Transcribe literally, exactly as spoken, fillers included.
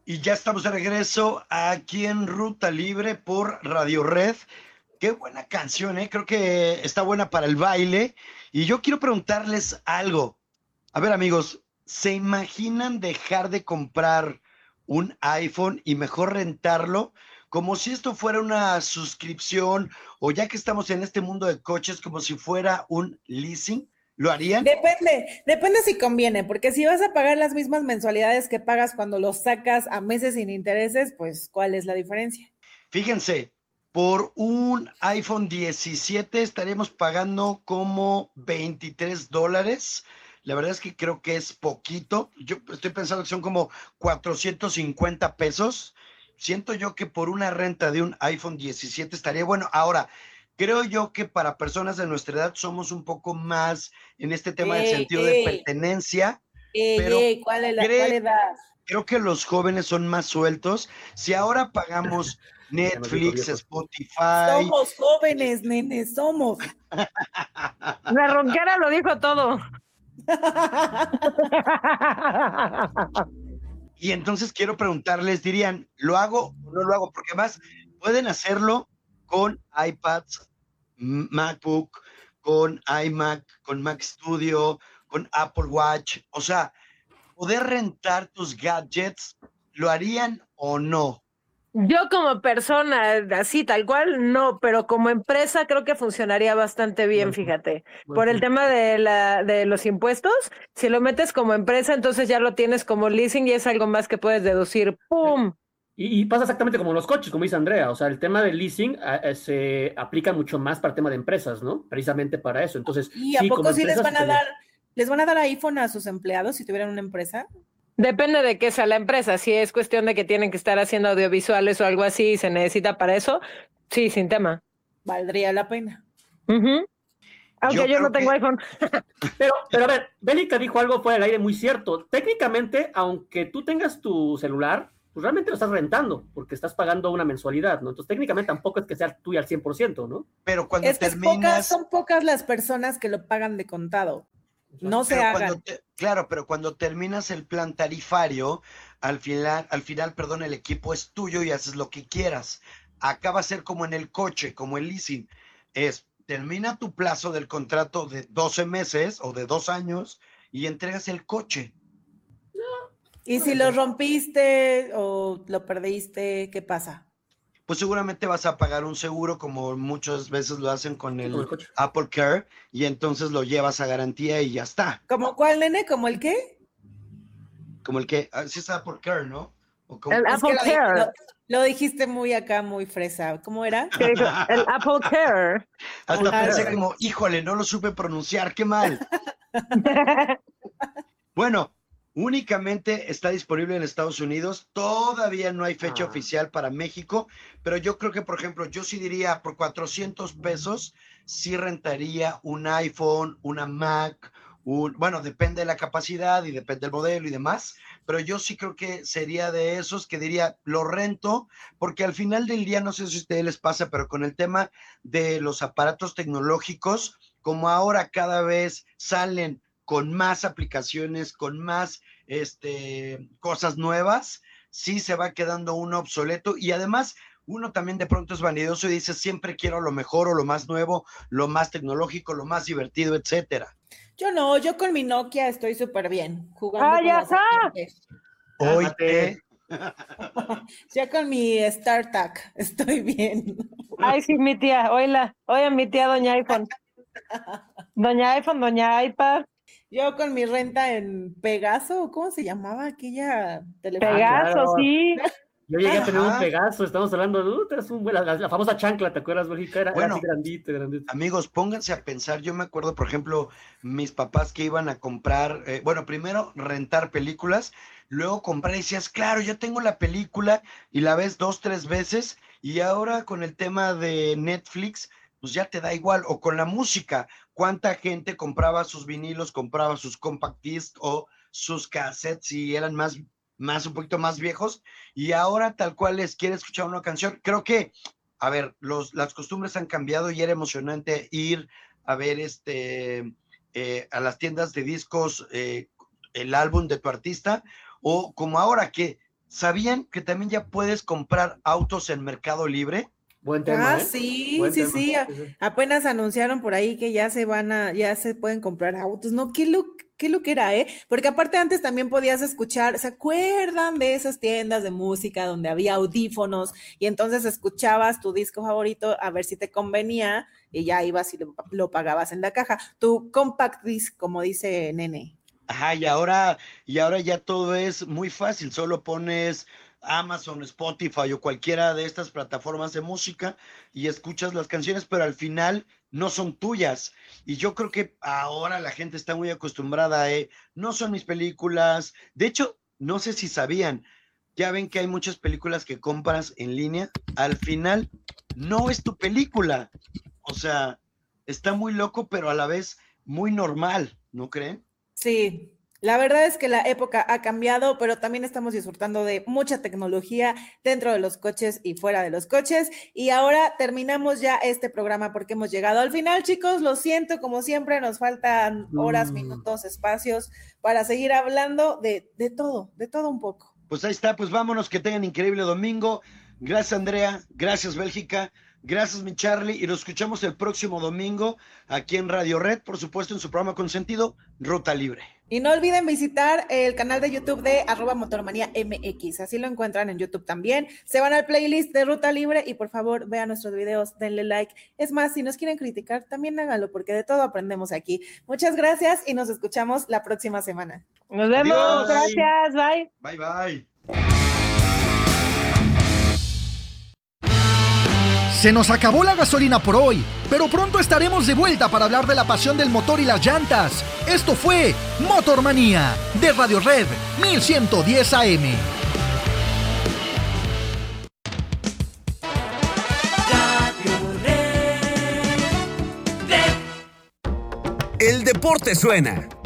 Y ya estamos de regreso aquí en Ruta Libre por Radio Red. Qué buena canción, ¿eh? Creo que está buena para el baile. Y yo quiero preguntarles algo. A ver, amigos, ¿se imaginan dejar de comprar un iPhone y mejor rentarlo? Como si esto fuera una suscripción o ya que estamos en este mundo de coches, como si fuera un leasing. ¿Lo harían? Depende, depende si conviene, porque si vas a pagar las mismas mensualidades que pagas cuando los sacas a meses sin intereses, pues ¿cuál es la diferencia? Fíjense, por un iPhone diecisiete estaremos pagando como veintitrés dólares. La verdad es que creo que es poquito. Yo estoy pensando que son como cuatrocientos cincuenta pesos. Siento yo que por una renta de un iPhone diecisiete estaría bueno. Ahora, creo yo que para personas de nuestra edad somos un poco más en este tema del Ey, sentido de ey, pertenencia, ey, pero ey, ¿cuál es la, creo cuál edad? creo que los jóvenes son más sueltos. Si ahora pagamos Ya nos dijo Netflix, viejos. Spotify, Somos jóvenes, nene, somos. La ronquera lo dijo todo. y entonces quiero preguntarles, dirían, ¿lo hago o no lo hago? Porque además pueden hacerlo con iPads, M- MacBook, con iMac, con Mac Studio, con Apple Watch. O sea, poder rentar tus gadgets, ¿lo harían o no? Yo como persona, así tal cual, no, pero como empresa creo que funcionaría bastante bien, Buen punto, fíjate. buen Por el punto. tema de la, de los impuestos, si lo metes como empresa, entonces ya lo tienes como leasing y es algo más que puedes deducir. ¡Pum! Y, y pasa exactamente como los coches, como dice Andrea. O sea, el tema del leasing a- a- se aplica mucho más para el tema de empresas, ¿no? Precisamente para eso. Entonces, ¿Y a sí, como poco sí les empresas van a estaría. dar, les van a dar iPhone a sus empleados si tuvieran una empresa? Depende de qué sea la empresa. Si es cuestión de que tienen que estar haciendo audiovisuales o algo así y se necesita para eso, sí, sin tema. Valdría la pena. Ujú. Yo Aunque yo creo no tengo que iPhone. Pero, pero a ver, Bélica dijo algo fuera del aire muy cierto. Técnicamente, aunque tú tengas tu celular, pues realmente lo estás rentando, porque estás pagando una mensualidad, ¿no? Entonces, técnicamente tampoco es que sea tuya al cien por ciento, ¿no? pero cuando Es que es pocas, terminas, son pocas las personas que lo pagan de contado. No Exacto. se pero cuando hagan. te, claro, pero cuando terminas el plan tarifario, al final, al final, perdón, el equipo es tuyo y haces lo que quieras. Acá va a ser como en el coche, como el leasing. Es, termina tu plazo del contrato de doce meses o de dos años y entregas el coche. Y si Puede lo ser. rompiste o lo perdiste, ¿qué pasa? Pues seguramente vas a pagar un seguro como muchas veces lo hacen con Sí, como el el coche. Apple Care y entonces lo llevas a garantía y ya está. ¿Como cuál, nene? ¿Como el qué? Como el que, así es Apple Care, ¿no? O como, El Es que Apple lo, di- Care. lo- lo dijiste muy acá, muy fresa. ¿Cómo era? ¿Qué dijo? El Apple Care. Apple hasta Ah, pensé Care. sí. como, híjole, no lo supe pronunciar, qué mal. Bueno, únicamente está disponible en Estados Unidos. Todavía no hay fecha Ah, oficial para México, pero yo creo que, por ejemplo, yo sí diría por cuatrocientos pesos, sí rentaría un iPhone, una Mac, un, bueno, depende de la capacidad y depende del modelo y demás, pero yo sí creo que sería de esos que diría, lo rento, porque al final del día, no sé si a ustedes les pasa, pero con el tema de los aparatos tecnológicos, como ahora cada vez salen con más aplicaciones, con más este, cosas nuevas, sí se va quedando uno obsoleto y además uno también de pronto es vanidoso y dice siempre quiero lo mejor o lo más nuevo, lo más tecnológico, lo más divertido, etcétera. Yo no, yo con mi Nokia estoy súper bien, jugando ¡Ay, con la ajá! serpiente. Oíte, cálmate. Ya con mi StarTAC estoy bien. Ay, sí, mi tía, oíla, oye, mi tía, doña iPhone. Doña iPhone, doña iPad, Yo con mi renta en Pegaso, ¿cómo se llamaba aquella Ah, telefonía? Pegaso, claro. sí. Yo llegué a tener un ajá, Pegaso, estamos hablando de uh, es un, la, la, la famosa chancla, ¿te acuerdas, Bélgica? Era, era así bueno, grandito, grandito. amigos, pónganse a pensar, yo me acuerdo, por ejemplo, mis papás que iban a comprar, eh, bueno, primero rentar películas, luego comprar y decías, claro, ya tengo la película y la ves dos, tres veces y ahora con el tema de Netflix, pues ya te da igual, o con la música, cuánta gente compraba sus vinilos, compraba sus compact disc o sus cassettes y eran más, más, un poquito más viejos y ahora tal cual les quiere escuchar una canción, creo que a ver, los, las costumbres han cambiado y era emocionante ir a ver este, eh, a las tiendas de discos, eh, el álbum de tu artista, o como ahora que ¿sabían que también ya puedes comprar autos en Mercado Libre? Buen tema, Ah, ¿eh? sí, Buen sí, tema. sí, a- Sí, sí. apenas anunciaron por ahí que ya se van a, ya se pueden comprar autos, ¿no? ¿Qué look, qué look era, eh? Porque aparte antes también podías escuchar, ¿se acuerdan de esas tiendas de música donde había audífonos y entonces escuchabas tu disco favorito a ver si te convenía y ya ibas y lo, lo pagabas en la caja? Tu compact disc, como dice Nene. Ajá, y ahora, y ahora ya todo es muy fácil, solo pones Amazon, Spotify o cualquiera de estas plataformas de música y escuchas las canciones, pero al final no son tuyas. Y yo creo que ahora la gente está muy acostumbrada a, eh, no son mis películas. De hecho, no sé si sabían, ya ven que hay muchas películas que compras en línea, al final no es tu película. O sea, está muy loco, pero a la vez muy normal, ¿no creen? Sí, la verdad es que la época ha cambiado, pero también estamos disfrutando de mucha tecnología dentro de los coches y fuera de los coches. Y ahora terminamos ya este programa porque hemos llegado al final, chicos. Lo siento, como siempre, nos faltan horas, Mm. minutos, espacios para seguir hablando de, de todo, de todo un poco. Pues ahí está, pues vámonos, que tengan increíble domingo. Gracias, Andrea. Gracias, Bélgica. Gracias, mi Charlie. Y nos escuchamos el próximo domingo aquí en Radio Red, por supuesto, en su programa consentido, Ruta Libre. Y no olviden visitar el canal de YouTube de arroba motormanía M X, así lo encuentran en YouTube también. Se van al playlist de Ruta Libre y por favor vean nuestros videos, denle like. Es más, si nos quieren criticar, también háganlo, porque de todo aprendemos aquí. Muchas gracias y nos escuchamos la próxima semana. Nos vemos, Adiós. gracias, bye. Bye, bye. Se nos acabó la gasolina por hoy, pero pronto estaremos de vuelta para hablar de la pasión del motor y las llantas. Esto fue Motormanía de Radio Red mil ciento diez A M. El deporte suena.